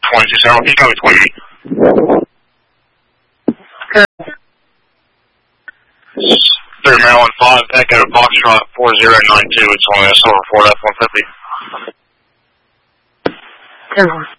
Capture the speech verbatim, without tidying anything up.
twenty-two seven. Can you call me twenty-eight? Third Maryland five, Echo Foxtrot four zero nine two. It's only a silver Ford F one fifty. Ten one.